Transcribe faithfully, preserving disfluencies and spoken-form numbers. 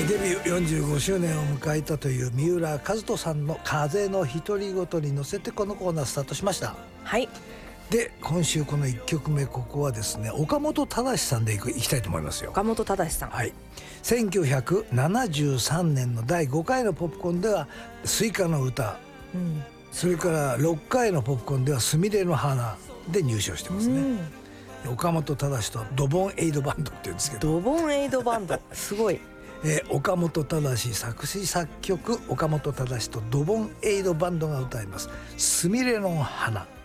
ー、デビューよんじゅうごしゅうねんを迎えたという三浦和人さんの風の独り言に乗せてこのコーナースタートしました。 はい。 で今週このいっきょくめ、ここはですね岡本忠さんでいくいきたいと思いますよ。 岡本忠さん、 はい、せんきゅうひゃくななじゅうさんねんのだいごかいのポップコーンではスイカの歌、うん、それからろっかいのポップコーンではすみれの花で入賞してますね、うん、岡本忠とドボンエイドバンドって言うんですけど、 ドボンエイドバンドすごいえー、岡本忠作詞作曲、岡本忠とドボンエイドバンドが歌いますすみれの花。